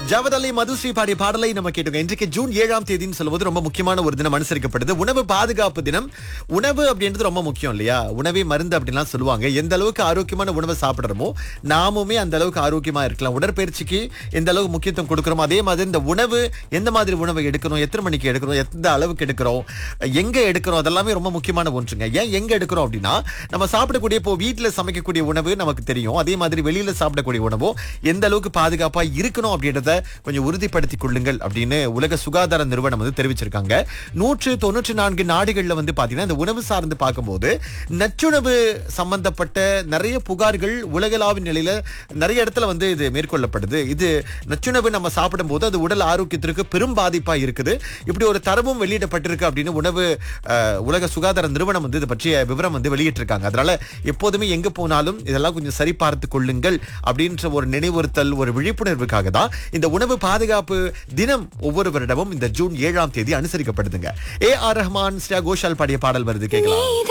ஜவத் அலி மதுஸ்ரீ பாடிய பாடலை நம்ம கேட்டோம். இன்றைக்கு ஜூன் 7ஆம் தேதின்னு சொல்லும்போது ரொம்ப முக்கியமான ஒரு தினம் அனுசரிக்கப்படுது. உணவு பாதுகாப்பு தினம். உணவு அப்படின்றது ரொம்ப முக்கியம் இல்லையா? உணவே மருந்து அப்படின்லாம் சொல்லுவாங்க. எந்த அளவுக்கு ஆரோக்கியமான உணவை சாப்பிடுறோமோ நாமுமே அந்த அளவுக்கு ஆரோக்கியமா இருக்கலாம். உடற்பயிற்சிக்கு எந்த அளவுக்கு முக்கியத்துவம் கொடுக்கிறோமோ அதே மாதிரி இந்த உணவு எந்த மாதிரி உணவை எடுக்கணும், எத்தனை மணிக்கு எடுக்கணும், எந்த அளவுக்கு எடுக்கிறோம், எங்க எடுக்கிறோம், அதெல்லாமே ரொம்ப முக்கியமான ஒன்றுங்க. ஏன் எங்க எடுக்கிறோம் அப்படின்னா நம்ம சாப்பிடக்கூடிய இப்போ வீட்டுல சமைக்கக்கூடிய உணவு நமக்கு தெரியும். அதே மாதிரி வெளியில சாப்பிடக்கூடிய உணவோ எந்த அளவுக்கு பாதுகாப்பா இருக்கணும் அப்படின்றத கொஞ்சம் உறுதிப்படுத்திக் கொள்ளுங்கள் அப்படின்னு உலக சுகாதார நிறுவனம் வந்து தெரிவிச்சிருக்காங்க. 194 நாடுகள்ல வந்து பாத்தீங்கன்னா இந்த உணவு சார்ந்து பார்க்கும்போது நச்சுணவு சம்பந்தப்பட்ட நிறைய புகார்கள் உலகளாவிய நிலையில நிறைய இடத்துல வந்து இது மேற்கொள்ளப்படுது. இது நச்சுணவு நம்ம சாப்பிடும் போது அது உடல் ஆரோக்கியத்திற்கு பெரும் பாதிப்பா இருக்குது. இப்படி ஒரு தரவும் வெளியிடப்பட்டிருக்கு அப்படின்னு உலக சுகாதார நிறுவனம் வந்து இது பற்றிய விவரம் வந்து வெளியிட்டிருக்காங்க. அதனால எப்போதுமே எங்க போனாலும் இதெல்லாம் கொஞ்சம் சரி பார்த்து கொள்ளுங்கள் அப்படின்ற ஒரு நினைவுறுத்தல், ஒரு விழிப்புணர்வுக்காக தான் இந்த உணவு பாதுகாப்பு தினம் ஒவ்வொரு வருடமும் இந்த ஜூன் 7ஆம் தேதி அனுசரிக்கப்படுதுங்க. AR ரஹ்மான், ஸ்ரேயா கோஷால் பாடிய பாடல் வருது, கேட்கலாம்.